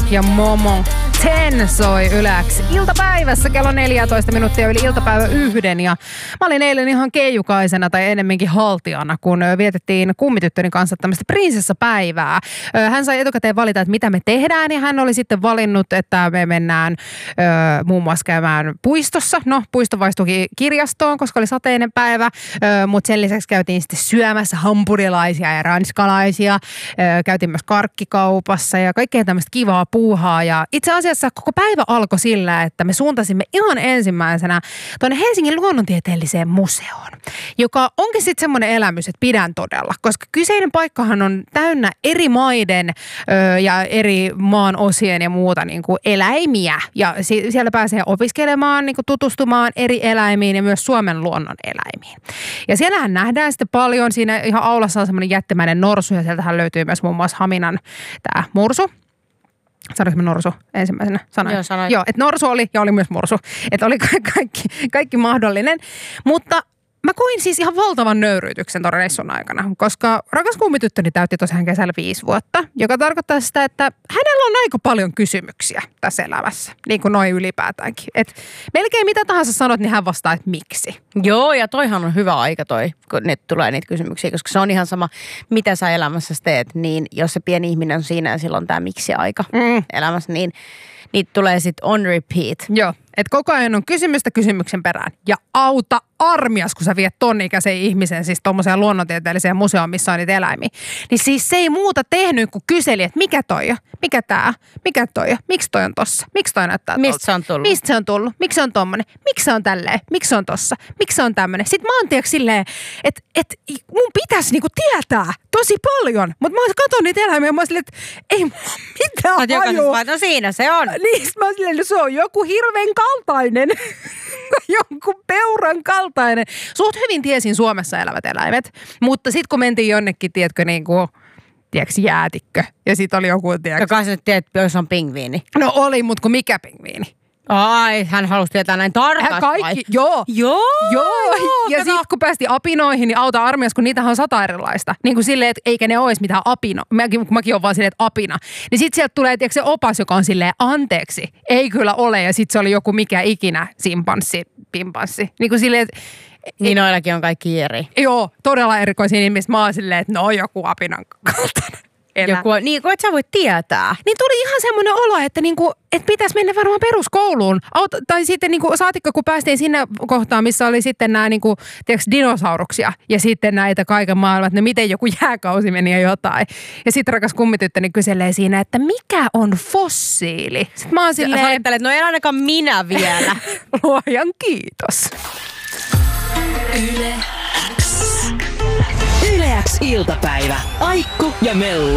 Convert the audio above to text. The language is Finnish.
ja Momo. Ten soi Yläks iltapäivässä kello 14 minuuttia yli iltapäivä 1. Ja mä olin eilen ihan keijukaisena tai enemmänkin haltijana, kun vietettiin kummityttöni kanssa tämmöistä prinsessapäivää. Hän sai etukäteen valita, että mitä me tehdään, ja hän oli sitten valinnut, että me mennään muun muassa käymään puistossa. No, puisto vaistuikin kirjastoon, koska oli sateinen päivä, mutta sen lisäksi käytiin sitten syömässä hampurilaisia ja ranskalaisia. Käytiin myös karkkikaupassa ja kaikkea tämmöistä kivaa puuhaa, ja itse asiassa koko päivä alkoi sillä, että me suuntasimme ihan ensimmäisenä tuonne Helsingin luonnontieteelliseen museoon, joka onkin sitten semmoinen elämys, että pidän todella, koska kyseinen paikkahan on täynnä eri maiden ja eri maan osien ja muuta niin kuin eläimiä, ja siellä pääsee opiskelemaan, niin kuin tutustumaan eri eläimiin ja myös Suomen luonnon eläimiin. Ja siellähän nähdään sitten paljon, siinä ihan aulassa on semmoinen jättimäinen norsu, ja sieltähän löytyy myös muun muassa Haminan tämä mursu. Sanoinko mä norsu ensimmäisenä? Sanoin. Joo, sanoin. Joo, että norsu oli ja oli myös mursu. Että oli kaikki mahdollinen. Mutta mä koin siis ihan valtavan nöyryytyksen tuon reissun aikana, koska rakas kummityttöni täytti tosiaan kesällä 5 vuotta, joka tarkoittaa sitä, että hänellä on aika paljon kysymyksiä tässä elämässä, niin kuin noin ylipäätäänkin. Et melkein mitä tahansa sanot, niin hän vastaa, että miksi. Joo, ja toihan on hyvä aika kun nyt tulee niitä kysymyksiä, koska se on ihan sama, mitä sä elämässä teet, niin jos se pieni ihminen on siinä ja silloin tämä miksi-aika elämässä, niin niitä tulee sitten on repeat. Joo, että koko ajan on kysymystä kysymyksen perään. Ja auta armias, kun sä viet ton-ikäisen ihmisen siis tommoseen luonnontieteelliseen museoon, missä on niitä eläimiä. Niin siis se ei muuta tehnyt, kun kyseli, että mikä toi on, mikä tää, mikä toi on, miksi toi on tossa, miksi toi näyttää tolta. Mistä se on tullut? Mistä se on tullut, miksi se on tommonen, miksi se on tälleen, miksi se on tossa, miksi se on tämmönen. Sitten mä oon tiedätkö silleen, että mun pitäisi niinku tietää tosi paljon, mutta mä katson niitä eläimiä ja mä oon silleen, että ei mulla mitään hajua. No siinä se on. Niin, mä oon silleen, se on joku hirven kaltainen, jonkun peuran kaltainen. Suht hyvin tiesin Suomessa elävät eläimet, mutta sitten kun mentiin jonnekin, tiedätkö, niin kuin, tiedätkö, jäätikkö, ja sitten oli joku, tiedätkö. Joka sä nyt tiedät, jos on pingviini. No oli, mutta kun mikä pingviini? Ai, hän halusi tietää näin tarkasti. Kaikki, joo. Ja sitten kun päästiin apinoihin, niin auta armias, kun niitähän on 100 erilaista. Niin kuin silleen, että eikä ne olisi mitään apino. Mäkin on vaan silleen, että apina. Niin sitten sieltä tulee, tiedätkö, se opas, joka on silleen, anteeksi, ei kyllä ole. Ja sitten se oli joku mikä ikinä pimpanssi. Niin kuin silleen, että niin noillakin on kaikki eri. Joo, todella erikoisia nimissä. Mä oon silleen, että no joku apinan kaltainen. Joku, niin kuin et sä voi tietää. Niin tuli ihan semmoinen olo, että, niinku, että pitäisi mennä varmaan peruskouluun. Tai sitten niinku, saatikko, kun päästiin sinne kohtaan, missä oli sitten nämä niinku, dinosauruksia ja sitten näitä kaiken maailman, että miten joku jääkausi meni ja jotain. Ja sitten rakas kummityttöni kyselee siinä, että mikä on fossiili? Sitten mä oon silleen, sä ajattelet, että no en ainakaan minä vielä. Luojan kiitos. Yle X iltapäivä. Aikku ja Mellu.